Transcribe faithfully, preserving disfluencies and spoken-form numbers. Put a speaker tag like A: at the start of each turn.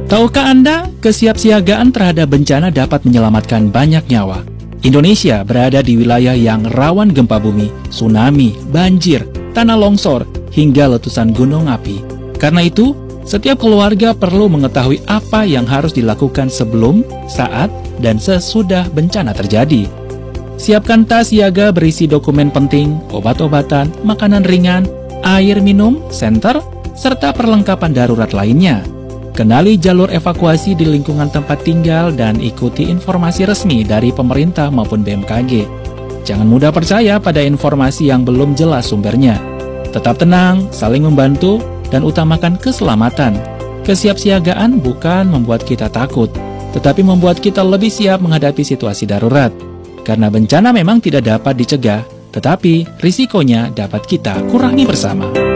A: Tahukah Anda, kesiapsiagaan terhadap bencana dapat menyelamatkan banyak nyawa. Indonesia berada di wilayah yang rawan gempa bumi, tsunami, banjir, tanah longsor, hingga letusan gunung api. Karena itu, setiap keluarga perlu mengetahui apa yang harus dilakukan sebelum, saat, dan sesudah bencana terjadi. Siapkan tas siaga berisi dokumen penting, obat-obatan, makanan ringan, air minum, senter, serta perlengkapan darurat lainnya. Kenali jalur evakuasi di lingkungan tempat tinggal dan ikuti informasi resmi dari pemerintah maupun B M K G. Jangan mudah percaya pada informasi yang belum jelas sumbernya. Tetap tenang, saling membantu, dan utamakan keselamatan. Kesiapsiagaan bukan membuat kita takut, tetapi membuat kita lebih siap menghadapi situasi darurat. Karena bencana memang tidak dapat dicegah, tetapi risikonya dapat kita kurangi bersama.